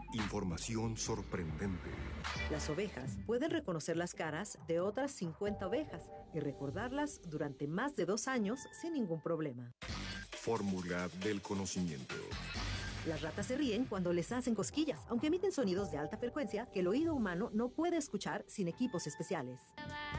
Información sorprendente. Las ovejas pueden reconocer las caras de otras 50 ovejas y recordarlas durante más de 2 años sin ningún problema. Fórmula del conocimiento. Las ratas se ríen cuando les hacen cosquillas, aunque emiten sonidos de alta frecuencia que el oído humano no puede escuchar sin equipos especiales.